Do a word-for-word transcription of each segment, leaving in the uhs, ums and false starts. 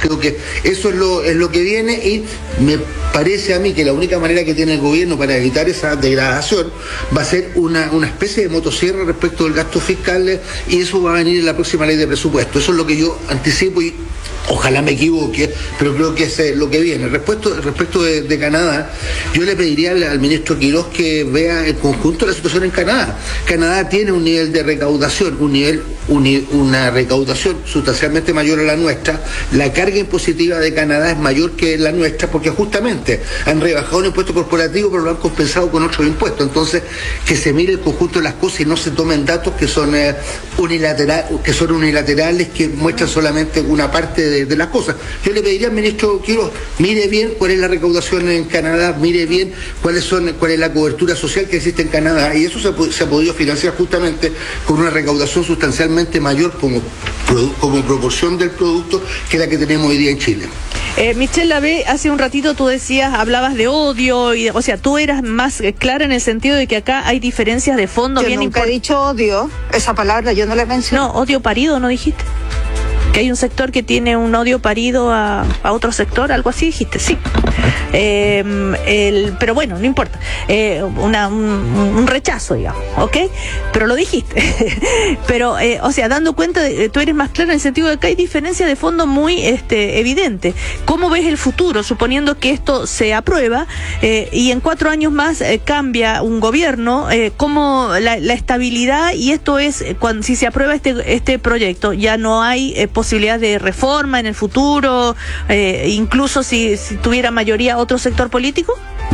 Creo que eso es lo, es lo que viene, y me parece a mí que la única manera que tiene el gobierno para evitar esa degradación va a ser una, una especie de motosierra respecto del gasto fiscal, y eso va a venir en la próxima ley de presupuesto. Eso es lo que yo anticipo, y ojalá me equivoque, pero creo que es lo que viene. Respecto, respecto de, de Canadá, yo le pediría al, al ministro Quirós que vea el conjunto de la situación en Canadá. Canadá tiene un nivel de recaudación, un nivel, un, una recaudación sustancialmente mayor a la nuestra. La carga impositiva de Canadá es mayor que la nuestra, porque justamente han rebajado un impuesto corporativo, pero lo han compensado con otros impuestos. Entonces, que se mire el conjunto de las cosas y no se tomen datos que son eh, unilateral, que son unilaterales, que muestran solamente una parte de, de las cosas. Yo le pediría al ministro Quirós, mire bien cuál es la recaudación en Canadá, mire bien cuáles son, cuál es la cobertura social que existe en Canadá, y eso se, se ha podido financiar justamente con una recaudación sustancialmente mayor como, como proporción del producto que la que tenemos hoy día en Chile. Eh, Michelle Lavé, hace un ratito tú decías, hablabas de odio, y, o sea, tú eras más clara en el sentido de que acá hay diferencias de fondo. Yo bien nunca import- he dicho odio, esa palabra yo no la mencioné. No, odio parido, ¿no dijiste? Que hay un sector que tiene un odio parido a, a otro sector, algo así dijiste, sí. Eh, el, pero bueno, no importa. Eh, una, un, un rechazo, digamos, ¿ok? Pero lo dijiste. Pero, eh, o sea, dando cuenta, de, tú eres más clara en el sentido de que hay diferencia de fondo muy este, evidente. ¿Cómo ves el futuro, suponiendo que esto se aprueba eh, y en cuatro años más eh, cambia un gobierno? Eh, ¿Cómo la, la estabilidad, y esto es, eh, cuando si se aprueba este, este proyecto, ya no hay eh, posibilidad de reforma en el futuro, eh, incluso si, si tuviera mayoría otro sector político?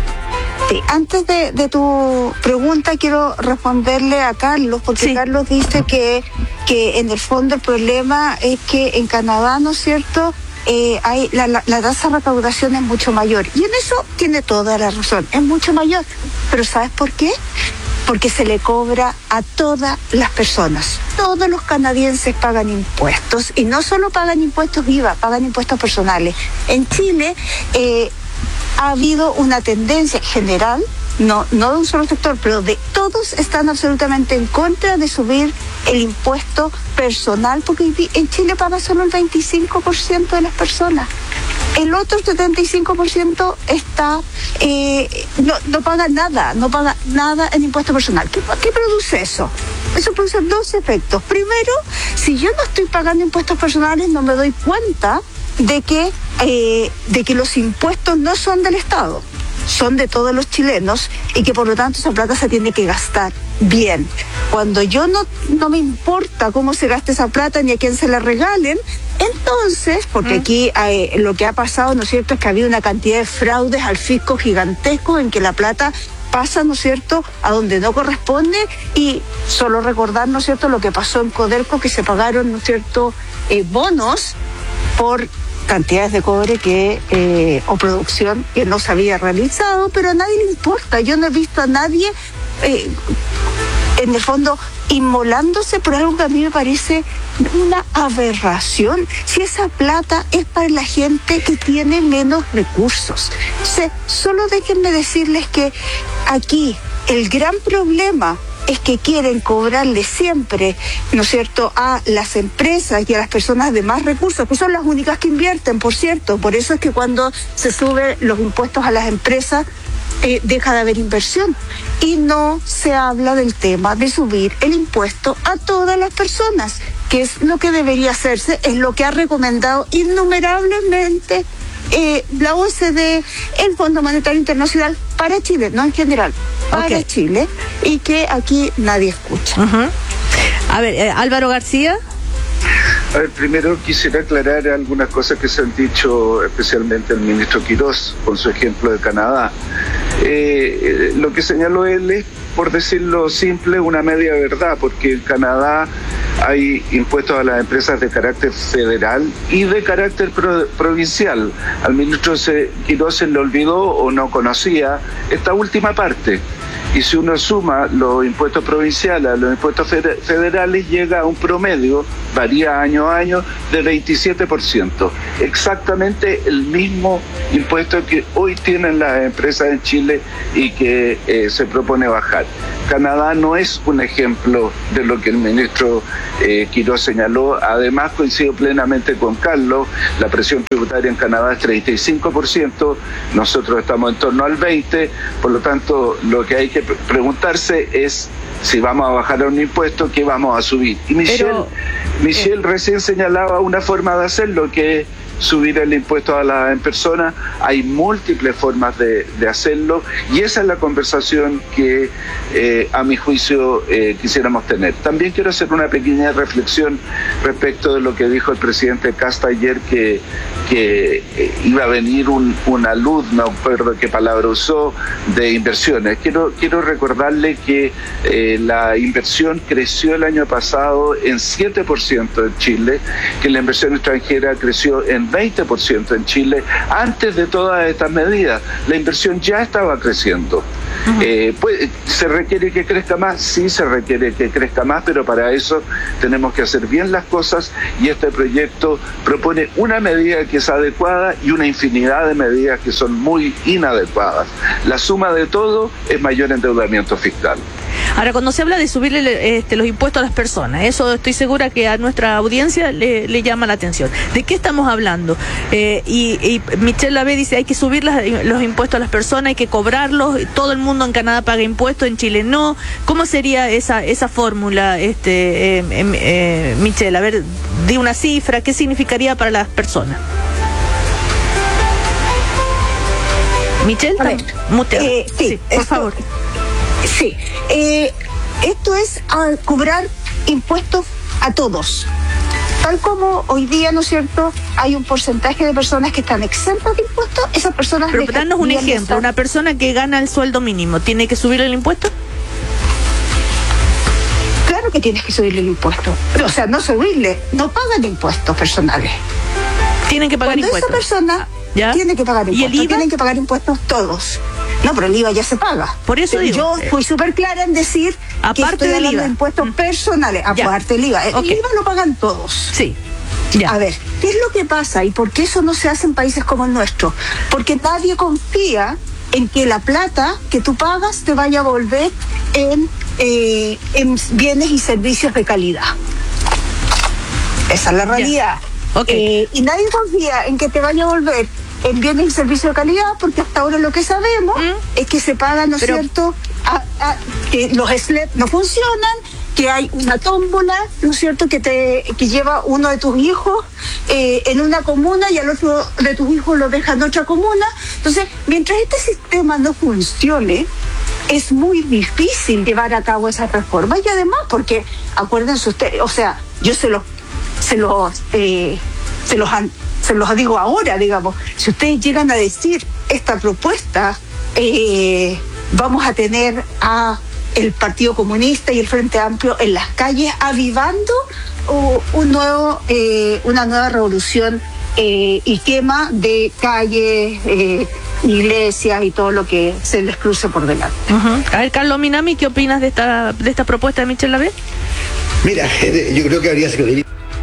Sí, antes de, de tu pregunta quiero responderle a Carlos, porque sí. Carlos dice que, que en el fondo el problema es que en Canadá, ¿no es cierto?, eh, hay la, la, la tasa de recaudación es mucho mayor, y en eso tiene toda la razón, es mucho mayor, pero ¿sabes por qué? Porque se le cobra a todas las personas. Todos los canadienses pagan impuestos, y no solo pagan impuestos I V A, pagan impuestos personales. En Chile eh, ha habido una tendencia general, no, no de un solo sector, pero de todos están absolutamente en contra de subir el impuesto personal, porque en Chile paga solo el veinticinco por ciento de las personas. El otro setenta y cinco por ciento está, eh, no, no paga nada, no paga nada en impuesto personal. ¿Qué, qué produce eso? Eso produce dos efectos. Primero, si yo no estoy pagando impuestos personales, no me doy cuenta de que, eh, de que los impuestos no son del Estado, son de todos los chilenos, y que por lo tanto esa plata se tiene que gastar bien. Cuando yo no, no me importa cómo se gaste esa plata ni a quién se la regalen, entonces, porque mm. aquí eh, lo que ha pasado, ¿no es cierto?, es que ha habido una cantidad de fraudes al fisco gigantesco en que la plata pasa, ¿no es cierto?, a donde no corresponde, y solo recordar, ¿no es cierto?, lo que pasó en Codelco, que se pagaron, ¿no es cierto?, eh, bonos por cantidades de cobre que eh, o producción que no se había realizado, pero a nadie le importa. Yo no he visto a nadie eh, en el fondo inmolándose por algo que a mí me parece una aberración. Si esa plata es para la gente que tiene menos recursos. O sea, solo déjenme decirles que aquí el gran problema es que quieren cobrarle siempre, ¿no es cierto?, a las empresas y a las personas de más recursos, que son las únicas que invierten, por cierto. Por eso es que cuando se suben los impuestos a las empresas, eh, deja de haber inversión. Y no se habla del tema de subir el impuesto a todas las personas, que es lo que debería hacerse, es lo que ha recomendado innumerablemente Eh, la O E C D, el Fondo Monetario Internacional, para Chile, no en general, para okay. Chile, y que aquí nadie escucha. Uh-huh. A ver, eh, Álvaro García. A ver, primero quisiera aclarar algunas cosas que se han dicho, especialmente el ministro Quirós, con su ejemplo de Canadá. Eh, lo que señaló él es, por decirlo simple, una media verdad, porque en Canadá hay impuestos a las empresas de carácter federal y de carácter pro, provincial. Al ministro Quirós se le olvidó o no conocía esta última parte. y si uno suma los impuestos provinciales a los impuestos federales, llega a un promedio, varía año a año, de veintisiete por ciento. Exactamente el mismo impuesto que hoy tienen las empresas en Chile y que eh, se propone bajar. Canadá no es un ejemplo de lo que el ministro eh, Quirós señaló. Además, coincido plenamente con Carlos, la presión tributaria en Canadá es treinta y cinco por ciento, nosotros estamos en torno al veinte por ciento, por lo tanto, lo que hay que preguntarse es si vamos a bajar un impuesto, ¿qué vamos a subir? Y Michelle, Pero, Michelle eh, recién señalaba una forma de hacerlo, que es subir el impuesto a las personas. Hay múltiples formas de, de hacerlo y esa es la conversación que eh, a mi juicio eh, quisiéramos tener. También quiero hacer una pequeña reflexión respecto de lo que dijo el presidente Kast ayer, que, que eh, iba a venir un, una luz, no recuerdo qué palabra usó, de inversiones. Quiero, quiero recordarle que eh, la inversión creció el año pasado en siete por ciento en Chile, que la inversión extranjera creció en veinte por ciento en Chile. Antes de todas estas medidas, la inversión ya estaba creciendo. Uh-huh. Eh, pues, ¿se requiere que crezca más? Sí, se requiere que crezca más, pero para eso tenemos que hacer bien las cosas y este proyecto propone una medida que es adecuada y una infinidad de medidas que son muy inadecuadas. La suma de todo es mayor endeudamiento fiscal. Ahora, cuando se habla de subirle este, los impuestos a las personas, eso estoy segura que a nuestra audiencia le, le llama la atención. ¿De qué estamos hablando? Eh, y, y Michelle Lavé dice, hay que subir las, los impuestos a las personas, hay que cobrarlos, todo el mundo en Canadá paga impuestos, en Chile no. ¿Cómo sería esa esa fórmula, este, eh, eh, Michelle? A ver, di una cifra, ¿qué significaría para las personas? Michelle, a ver, eh, sí, sí, por esto, favor. Sí, eh, esto es a cobrar impuestos a todos. Tal como hoy día, ¿no es cierto?, hay un porcentaje de personas que están exentas de impuestos, esas personas... Pero danos un ejemplo, estar... una persona que gana el sueldo mínimo, ¿tiene que subirle el impuesto? Claro que tienes que subirle el impuesto. O sea, no subirle, no pagan impuestos personales. Tienen que pagar Cuando impuestos. Esa persona ¿Ya? tiene que pagar impuestos. ¿Y el I V A? Tienen que pagar impuestos todos. No, pero el I V A ya se paga. Por eso digo, yo fui súper clara en decir aparte que estoy del hablando I V A. de impuestos personales, Ya. aparte del I V A. El Okay. I V A lo pagan todos. Sí. Ya. A ver, ¿qué es lo que pasa y por qué eso no se hace en países como el nuestro? Porque nadie confía en que la plata que tú pagas te vaya a volver en, eh, en bienes y servicios de calidad. Esa es la realidad. Okay. Eh, y nadie confía en que te vaya a volver en bienes y servicios de calidad, porque hasta ahora lo que sabemos ¿Mm? es que se pagan, ¿no es cierto?, a, a, que los S L E P no funcionan, que hay una tómbola, ¿no es cierto?, que te que lleva uno de tus hijos eh, en una comuna y al otro de tus hijos lo deja en otra comuna. Entonces, mientras este sistema no funcione, es muy difícil llevar a cabo esa reforma. Y además, porque, acuérdense ustedes, o sea, yo se los se los eh, se los se los digo ahora, digamos, si ustedes llegan a decir esta propuesta, eh, vamos a tener a el Partido Comunista y el Frente Amplio en las calles avivando uh, un nuevo eh, una nueva revolución eh, y quema de calles, eh, iglesias y todo lo que se les cruce por delante. Uh-huh. A ver, Carlos Minami, ¿qué opinas de esta de esta propuesta de Michelle Lavé? Mira, yo creo que habría sido...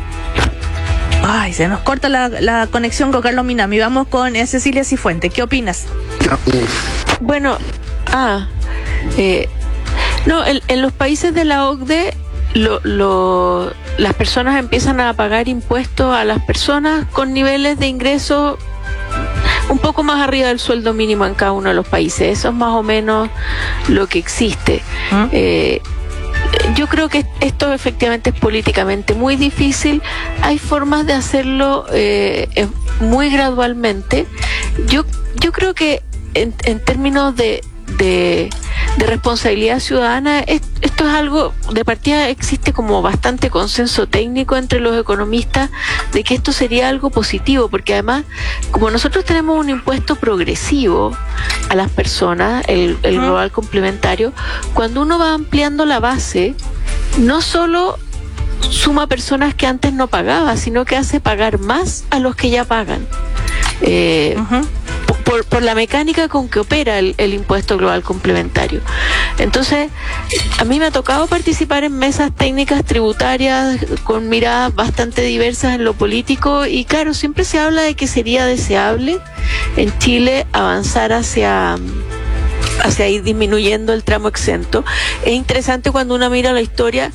Ay, se nos corta la, la conexión con Carlos Minami. Vamos con eh, Cecilia Cifuentes. ¿Qué opinas? Bueno, ah, eh, no, en, en los países de la O C D E, lo, lo, las personas empiezan a pagar impuestos a las personas con niveles de ingreso un poco más arriba del sueldo mínimo en cada uno de los países. Eso es más o menos lo que existe. ¿Mm? Eh, Yo creo que esto efectivamente es políticamente muy difícil. Hay formas de hacerlo eh, muy gradualmente. Yo yo creo que en, en términos de, de, de responsabilidad ciudadana, es, esto es algo, de partida existe como bastante consenso técnico entre los economistas de que esto sería algo positivo, porque además, como nosotros tenemos un impuesto progresivo a las personas, el, el global complementario, cuando uno va ampliando la base, no solo suma personas que antes no pagaba, sino que hace pagar más a los que ya pagan. Eh, uh-huh. por, por, por la mecánica con que opera el, el impuesto global complementario. Entonces, a mí me ha tocado participar en mesas técnicas tributarias con miradas bastante diversas en lo político y claro, siempre se habla de que sería deseable en Chile avanzar hacia... hacia ir disminuyendo el tramo exento. Es interesante cuando uno mira la historia,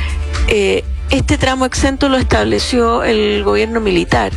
eh, este tramo exento lo estableció el gobierno militar.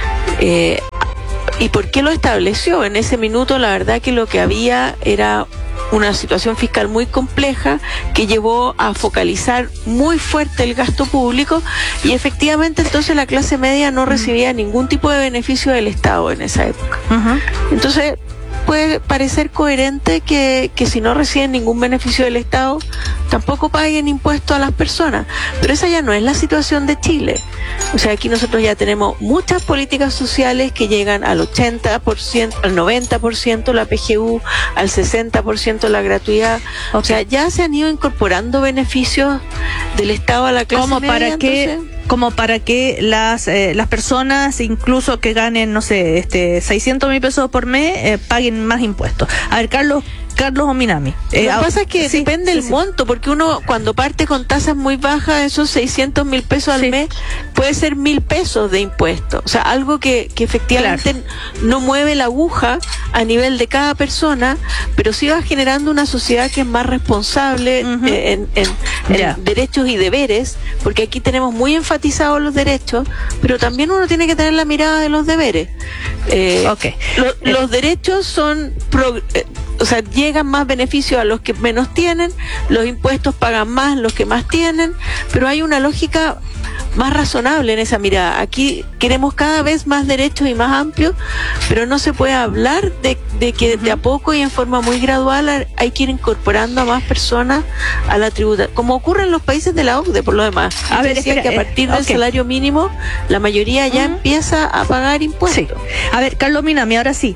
Eh, ¿Y por qué lo estableció? En ese minuto la verdad que lo que había era una situación fiscal muy compleja que llevó a focalizar muy fuerte el gasto público y efectivamente entonces la clase media no recibía ningún tipo de beneficio del Estado en esa época. Uh-huh. Entonces puede parecer coherente que, que si no reciben ningún beneficio del Estado tampoco paguen impuestos a las personas, pero esa ya no es la situación de Chile. O sea, aquí nosotros ya tenemos muchas políticas sociales que llegan al ochenta por ciento, al noventa por ciento la P G U, al sesenta por ciento la gratuidad. Okay. O sea, ya se han ido incorporando beneficios del Estado a la clase ¿Cómo media, para que entonces... como para que las eh, las personas, incluso que ganen, no sé, este seiscientos mil pesos por mes, eh, paguen más impuestos? A ver, Carlos, Carlos Ominami. Eh, Lo que pasa es que sí, depende del sí, monto, porque uno cuando parte con tasas muy bajas, esos seiscientos mil pesos al sí. mes, puede ser mil pesos de impuestos. O sea, algo que, que efectivamente claro. no mueve la aguja a nivel de cada persona, pero sí va generando una sociedad que es más responsable uh-huh. eh, en, en, en yeah. derechos y deberes, porque aquí tenemos muy enfatizados los derechos, pero también uno tiene que tener la mirada de los deberes. Eh, okay. lo, eh. Los derechos son... Pro, eh, o sea, llegan más beneficios a los que menos tienen, los impuestos pagan más los que más tienen, pero hay una lógica más razonable en esa mirada. Aquí queremos cada vez más derechos y más amplios, pero no se puede hablar de, de que de a poco y en forma muy gradual hay que ir incorporando a más personas a la tributación, como ocurre en los países de la O C D E, por lo demás. A ver, decía que a partir eh, del okay. salario mínimo, la mayoría ya uh-huh. empieza a pagar impuestos. Sí. A ver, Carlos Minami, ahora sí.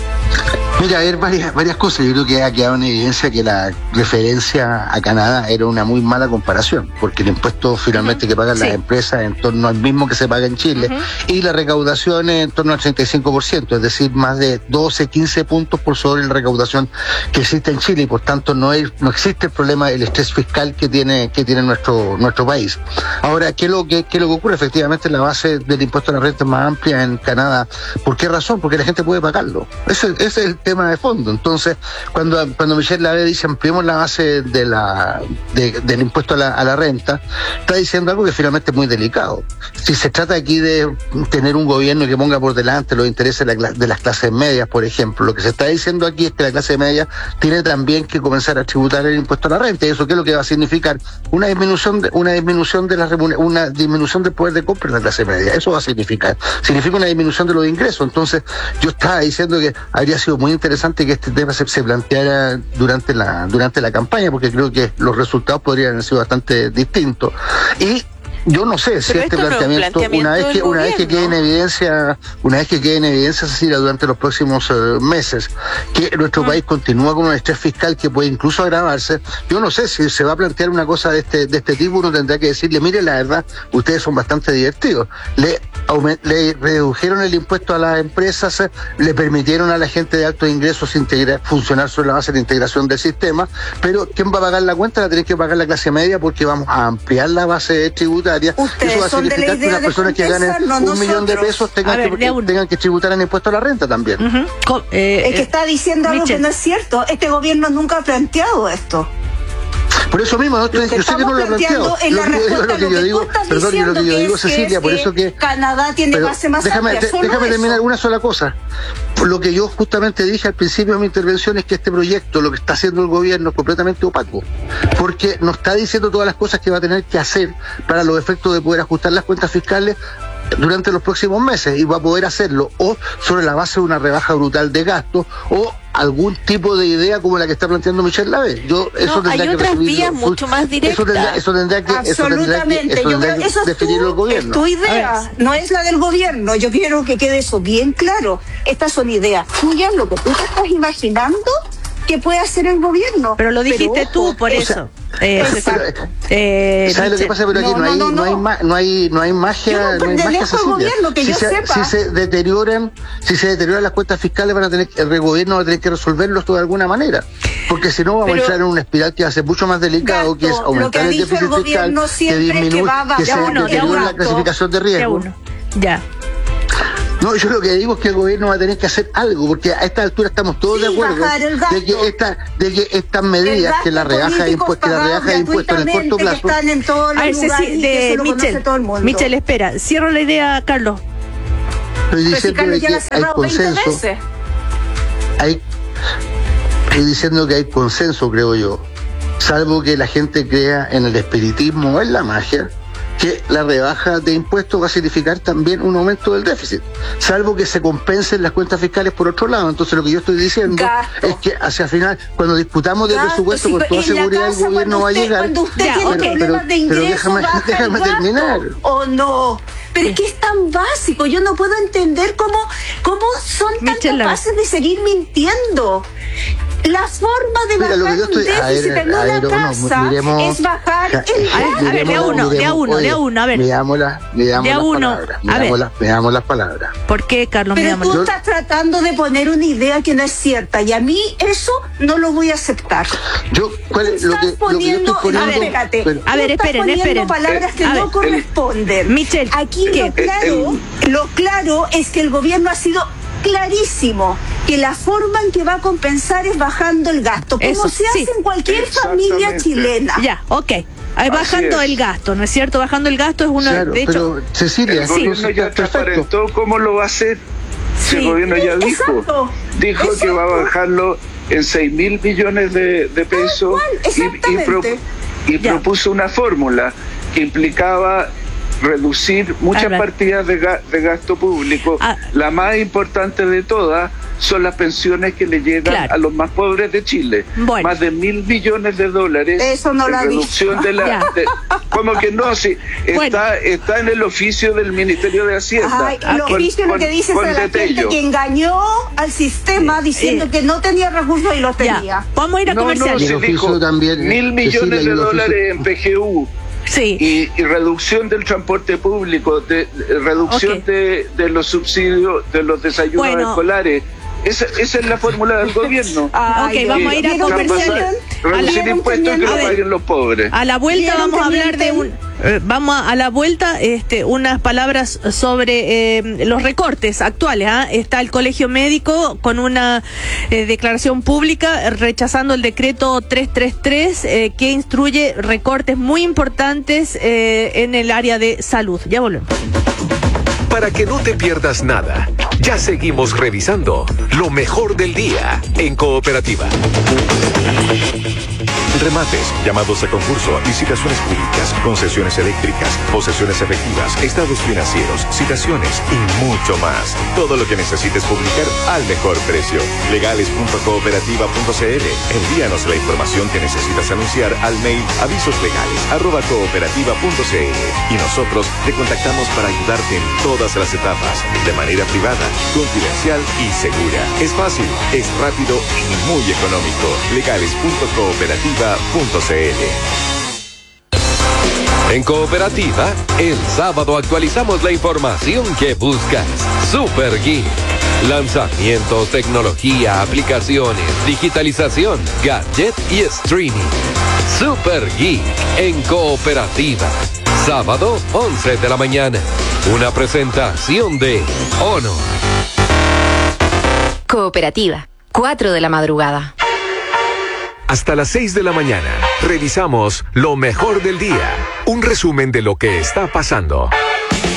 Mira, hay varias, varias cosas. Yo creo que ha quedado en evidencia que la referencia a Canadá era una muy mala comparación, porque el impuesto finalmente uh-huh. que pagan sí. las empresas es en torno al mismo que se paga en Chile, uh-huh. y la recaudación es en torno al treinta y cinco por ciento, es decir, más de doce, quince puntos por sobre la recaudación que existe en Chile, y por tanto no, hay, no existe el problema del estrés fiscal que tiene que tiene nuestro nuestro país. Ahora, ¿qué es lo que, qué es lo que ocurre? Efectivamente, la base del impuesto a la renta es más amplia en Canadá. ¿Por qué razón? Porque la gente puede pagarlo. Ese, ese es el tema de fondo. Entonces, cuando cuando Michelle Lavé dice ampliemos la base de la de, del impuesto a la, a la renta, está diciendo algo que finalmente es muy delicado. Si se trata aquí de tener un gobierno que ponga por delante los intereses de, la, de las clases medias, por ejemplo, lo que se está diciendo aquí es que la clase media tiene también que comenzar a tributar el impuesto a la renta. ¿Y eso qué es lo que va a significar? Una disminución de, una disminución de la una disminución del poder de compra de la clase media. Eso va a significar. Significa una disminución de los ingresos. Entonces, yo estaba diciendo que habría sido muy interesante que este tema se, se planteara durante la durante la campaña, porque creo que los resultados podrían haber sido bastante distintos. Y yo no sé si este planteamiento, planteamiento, una vez que una vez que quede en evidencia, una vez que quede en evidencia, Cecilia, durante los próximos uh, meses, que nuestro mm. país continúa con un estrés fiscal que puede incluso agravarse, yo no sé si se va a plantear una cosa de este de este tipo. Uno tendrá que decirle, mire, la verdad, ustedes son bastante divertidos. Le le redujeron el impuesto a las empresas, le permitieron a la gente de altos ingresos integrar, funcionar sobre la base de integración del sistema, pero ¿quién va a pagar la cuenta? La tiene que pagar la clase media, porque vamos a ampliar la base tributaria. Ustedes eso va a significar que las personas que ganen no un nosotros. millón de pesos tengan, ver, que, tengan que tributar en impuesto a la renta también. Uh-huh. eh, es que está diciendo algo Michelle. que no es cierto. Este gobierno nunca ha planteado esto. Por eso mismo, no estoy, yo sé que no lo he planteado. En la lo, respuesta, lo, lo que yo digo, perdón, lo que yo digo, Cecilia, por eso que Canadá tiene base más déjame, amplia. De, déjame terminar una sola cosa. Lo que yo justamente dije al principio de mi intervención es que este proyecto, lo que está haciendo el gobierno, es completamente opaco, porque nos está diciendo todas las cosas que va a tener que hacer para los efectos de poder ajustar las cuentas fiscales durante los próximos meses, y va a poder hacerlo o sobre la base de una rebaja brutal de gastos o algún tipo de idea como la que está planteando Michelle Lavé. Yo eso no, tendrá hay que otras vías mucho más directas. Eso tendrá, eso tendrá que absolutamente. Eso tendrá que, eso tendrá que eso definirlo tu, el gobierno. Es tu idea, no es la del gobierno. Yo quiero que quede eso bien claro. Estas son ideas tuyas, lo que tú te estás imaginando, que puede hacer el gobierno. Pero lo dijiste Pero, tú, ojo, por o eso. sea, Eh, exacto. eh, ¿Sabes lo que Michel. pasa? Pero aquí No, no, no, hay, no, no, no. hay, ma- no hay, no hay magia, Yo no no hay pertenezco magia, al Cecilia. gobierno, que si yo se, sepa. Si se deterioran, si se deterioran las cuentas fiscales, van a tener que- el gobierno va a tener que resolverlo esto de alguna manera. Porque si no, vamos Pero, a entrar en una espiral que va a ser mucho más delicado, Gasto, que es lo que aumentar ha el dicho el déficit fiscal, gobierno que siempre es que disminuye, va a que se bajar el deteriora la gasto. clasificación de Ya riesgo. uno. Ya. No, yo lo que digo es que el gobierno va a tener que hacer algo, porque a esta altura estamos todos Sí, de acuerdo bajar el gasto. de que esta, de que estas El medidas, gasto que la rebaja de político impuestos, que la pagado rebaja de impuestos en el corto gratuitamente, plazo, que están en todos A los ver, Ceci- lugares y que de eso lo conoce Michel. todo el mundo. Michel, espera. Cierro la idea, Carlos. estoy Pero si diciendo Carlos de ya que la ha hay cerrado veinte consenso, veces. hay, estoy diciendo que hay consenso, creo yo, salvo que la gente crea en el espiritismo o en la magia, que la rebaja de impuestos va a significar también un aumento del déficit, salvo que se compensen las cuentas fiscales por otro lado. Entonces lo que yo estoy diciendo Gasto. es que hacia final, cuando disputamos del Gasto, presupuesto, sí, con toda en la seguridad el casa, gobierno cuando va a usted- llegar. Cuando usted Ya, tiene ok. problemas Pero- de pero ingreso, déjame- baja déjame el gasto, terminar. ¿o no? Pero es que es tan básico. Yo no puedo entender cómo, cómo son tan Michel, la- capaces de seguir mintiendo. La forma de Mira, lo bajar que yo un estoy- a déficit ver, en a una ver, uno, casa miremos- es bajar Ja- el A ver, a ver, de a miremos- uno, de a miremos- uno, de a oye, uno, a ver. Miramos las, miramos De a las uno, palabras, a miramos ver. las, miramos las palabras. ¿Por qué, Carlos? Pero Miramos. tú Yo- estás tratando de poner una idea que no es cierta y a mí eso no lo voy a aceptar. Yo, ¿cuál es lo que, Estás lo que yo poniendo, estoy poniendo? a ver, espérate, pero- A ver, tú estás esperen, poniendo esperen. palabras que A no ver. corresponden. Michel, Aquí ¿qué? lo claro, lo claro es que el gobierno ha sido clarísimo que la forma en que va a compensar es bajando el gasto, como Eso, se sí. hace en cualquier familia Exactamente. chilena. Ya, ok. Ahí, bajando es. el gasto, ¿no es cierto? Bajando el gasto es una. Claro, de hecho, pero Cecilia, El gobierno ya perfecto. transparentó cómo lo va a hacer. Si el Sí. gobierno ya dijo, Exacto. dijo que va a Exacto. bajarlo en seis mil millones de, de pesos cual, y, y, pro- exactamente. y Ya. propuso una fórmula que implicaba reducir muchas A ver. partidas de, ga- de gasto público. Ah. La más importante de todas son las pensiones que le llegan Claro. a los más pobres de Chile. Bueno. Más de mil millones de dólares Eso no en lo ha reducción dicho. de la... Ya. de- ¿Cómo que no? Sí, Bueno. está, está en el oficio del Ministerio de Hacienda. Ay, lo Con- oficio lo con- que dice es con a la gente detello. que engañó al sistema diciendo eh. que no tenía recursos y los ya. tenía. Vamos a ir a No, no, comerciales. Y el se oficio dijo también, mil Cecilia, millones y de el oficio- dólares en P G U Sí. y, y reducción del transporte público, de, de- reducción Ok. de, de los subsidios, de los desayunos Bueno. escolares. Esa, esa es la fórmula del gobierno. Ay, Ok, Dios vamos a mío. ir a ¿Vieron que comerciales. mienten? Reducir ¿Vieron impuestos y que mienten? lo A ver. paguen los pobres. A la vuelta ¿Vieron vamos a que hablar de un mienten? eh, vamos a, a la vuelta este unas palabras sobre eh, los recortes actuales. ¿ah? Está el Colegio Médico con una eh, declaración pública eh, rechazando el decreto trescientos treinta y tres eh, que instruye recortes muy importantes eh, en el área de salud. Ya volvemos. Para que no te pierdas nada, ya seguimos revisando lo mejor del día en Cooperativa. Remates, llamados a concurso, licitaciones públicas, concesiones eléctricas, posesiones efectivas, estados financieros, citaciones y mucho más. Todo lo que necesites publicar al mejor precio. legales punto cooperativa punto c l. Envíanos la información que necesitas anunciar al mail avisoslegales arroba cooperativa punto c l y nosotros te contactamos para ayudarte en todas las etapas, de manera privada, confidencial y segura. Es fácil, es rápido y muy económico. legales punto cooperativa punto c l. En Cooperativa, el sábado actualizamos la información que buscas. Super Geek. Lanzamientos, tecnología, aplicaciones, digitalización, gadget y streaming. Super Geek en Cooperativa. Sábado, once de la mañana. Una presentación de Honor. Cooperativa, cuatro de la madrugada. Hasta las seis de la mañana, revisamos lo mejor del día. Un resumen de lo que está pasando.